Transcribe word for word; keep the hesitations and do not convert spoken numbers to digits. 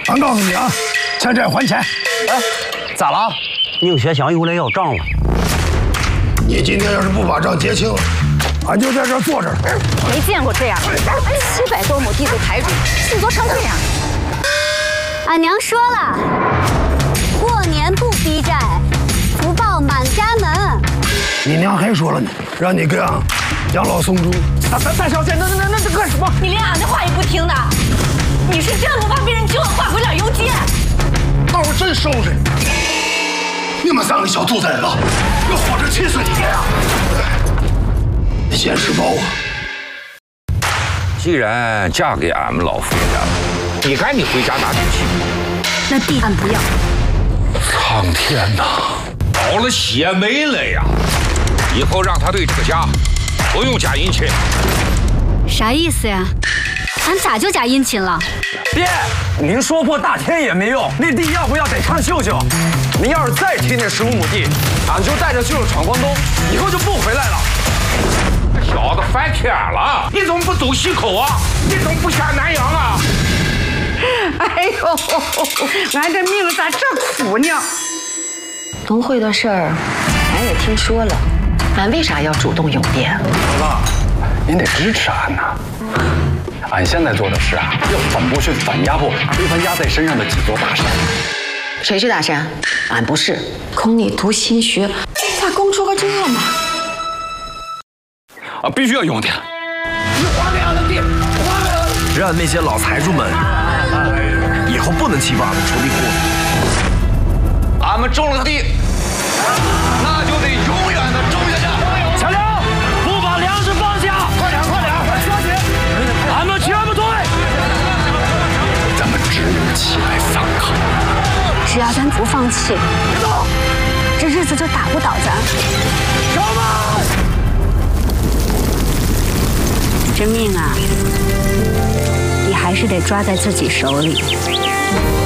俺告诉你啊，欠债还钱。 哎，咋了？ 宁学祥又来要账了。 你今天要是不把账结清了，俺就在这儿坐着。 没见过这样，七百多亩地的财主，信作成这样。 俺娘说了，过年不逼债，福报满家门。 你娘还说了呢，让你给俺养老送终。 大大大小姐，那那那这干什么？ 你连俺的话也不听的，你是真不怕被人救了换回两油街？ 那我真收拾你！你们三个小兔崽子，要活着气死你呀！现实报啊！ 既然嫁给俺们老夫家了，你赶紧回家拿点气。 那地俺不要。 苍天呐，倒了血霉了呀！以后让他对这个家不用加殷勤。 啥意思呀？俺咋就加殷勤了？ 爹，您说破大天也没用，那地要不要得看秀秀。您要是再提那十五亩地，俺就带着秀秀闯关东，以后就不回来了。 小子翻天了！你怎么不走西口啊？你怎么不下南洋啊？ 哎呦，俺这命咋这苦呢？ 农会的事儿，俺也听说了。俺为啥要主动涌变？ 妈，您得支持俺呐！俺现在做的事啊，要反剥削、反压迫，推翻压在身上的几座大山。 谁是大山？俺不是。空你读心学，咋供出个这嘛？ 啊，必须要勇点。 你还给俺的地，还给俺的， 让那些老财主们以后不能欺负俺们锄地户子。 俺们种了地，那就得永远的种下去。 强调，不把粮食放下！ 快点，快点，快抓紧！ 俺们绝不退！ 咱们只有起来反抗。 只要咱不放弃，这日子就打不倒咱。 小马， 这命啊，你还是得抓在自己手里。